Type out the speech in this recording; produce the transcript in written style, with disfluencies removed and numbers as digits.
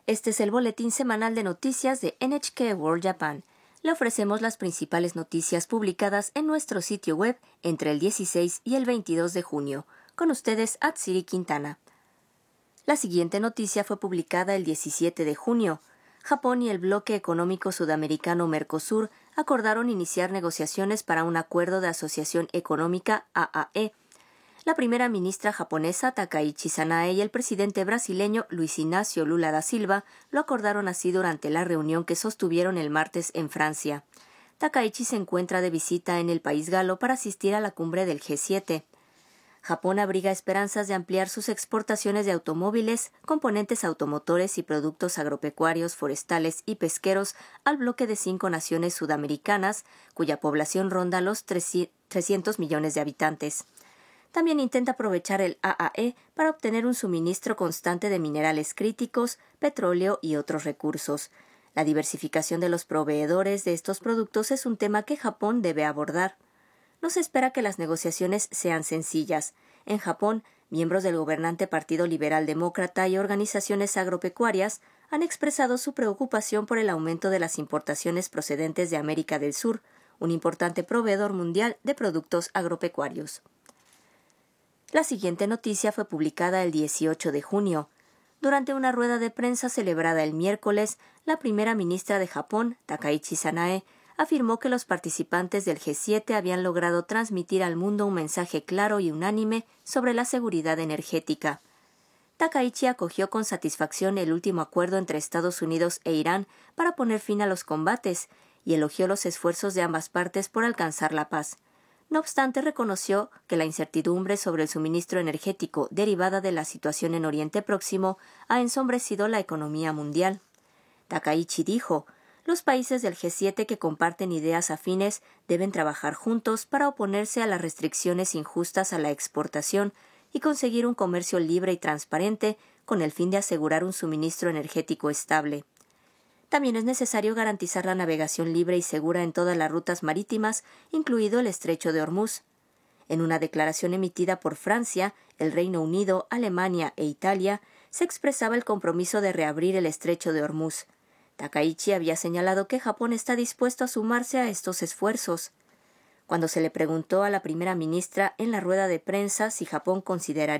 Este es el boletín semanal de noticias de NHK World Japan. Le ofrecemos las principales noticias publicadas en nuestro sitio web entre el 16 y el 22 de junio. Con ustedes, Atsiri Quintana. La siguiente noticia fue publicada el 17 de junio. Japón y el bloque económico sudamericano Mercosur acordaron iniciar negociaciones para un acuerdo de asociación económica AAE. La primera ministra japonesa Takaichi Sanae y el presidente brasileño Luis Inácio Lula da Silva lo acordaron así durante la reunión que sostuvieron el martes en Francia. Takaichi se encuentra de visita en el país galo para asistir a la cumbre del G7. Japón abriga esperanzas de ampliar sus exportaciones de automóviles, componentes automotores y productos agropecuarios, forestales y pesqueros al bloque de 5 naciones sudamericanas, cuya población ronda los 300 millones de habitantes. También intenta aprovechar el AAE para obtener un suministro constante de minerales críticos, petróleo y otros recursos. La diversificación de los proveedores de estos productos es un tema que Japón debe abordar. No se espera que las negociaciones sean sencillas. En Japón, miembros del gobernante Partido Liberal Demócrata y organizaciones agropecuarias han expresado su preocupación por el aumento de las importaciones procedentes de América del Sur, un importante proveedor mundial de productos agropecuarios. La siguiente noticia fue publicada el 18 de junio. Durante una rueda de prensa celebrada el miércoles, la primera ministra de Japón, Takaichi Sanae, afirmó que los participantes del G7 habían logrado transmitir al mundo un mensaje claro y unánime sobre la seguridad energética. Takaichi acogió con satisfacción el último acuerdo entre Estados Unidos e Irán para poner fin a los combates y elogió los esfuerzos de ambas partes por alcanzar la paz. No obstante, reconoció que la incertidumbre sobre el suministro energético derivada de la situación en Oriente Próximo ha ensombrecido la economía mundial. Takaichi dijo: los países del G7 que comparten ideas afines deben trabajar juntos para oponerse a las restricciones injustas a la exportación y conseguir un comercio libre y transparente con el fin de asegurar un suministro energético estable. También es necesario garantizar la navegación libre y segura en todas las rutas marítimas, incluido el Estrecho de Hormuz. En una declaración emitida por Francia, el Reino Unido, Alemania e Italia, se expresaba el compromiso de reabrir el Estrecho de Hormuz. Takaichi había señalado que Japón está dispuesto a sumarse a estos esfuerzos. Cuando se le preguntó a la primera ministra en la rueda de prensa si Japón consideraría